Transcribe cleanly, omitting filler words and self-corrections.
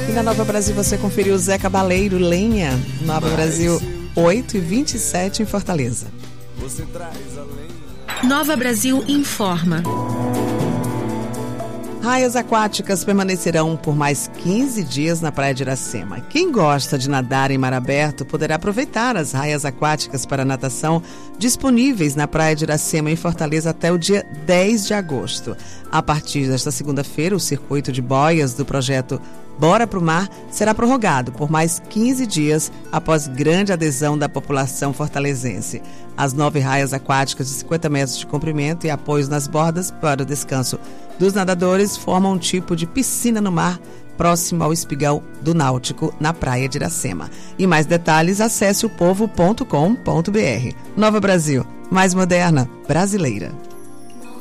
E na Nova Brasil você conferiu o Zé Cabaleiro, Lenha. Nova Brasil 8h27 em Fortaleza. Você traz a lenha. Nova Brasil informa. Raias aquáticas permanecerão por mais 15 dias na Praia de Iracema. Quem gosta de nadar em mar aberto poderá aproveitar as raias aquáticas para natação disponíveis na Praia de Iracema, em Fortaleza, até o dia 10 de agosto. A partir desta segunda-feira, o circuito de boias do projeto Bora Pro Mar será prorrogado por mais 15 dias após grande adesão da população fortalezense. As 9 raias aquáticas de 50 metros de comprimento e apoios nas bordas para o descanso dos nadadores formam um tipo de piscina no mar próximo ao espigão do Náutico, na Praia de Iracema. E mais detalhes, acesse opovo.com.br. Nova Brasil, mais moderna, brasileira.